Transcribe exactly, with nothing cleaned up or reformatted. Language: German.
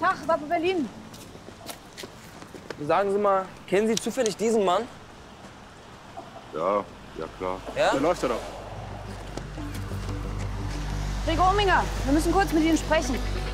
Tag, Wappe Berlin. Sagen Sie mal, kennen Sie zufällig diesen Mann? Ja, ja klar. Ja? Der läuft ja doch. Gregor Ominger, wir müssen kurz mit Ihnen sprechen.